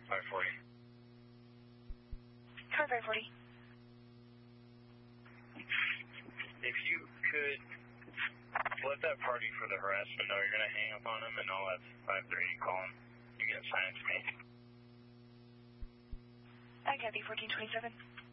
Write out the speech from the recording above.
540. Car 540. If you could let that party for the harassment know you're going to hang up on him, and I'll have 530 call him. You can assign it to me. I got the 1427.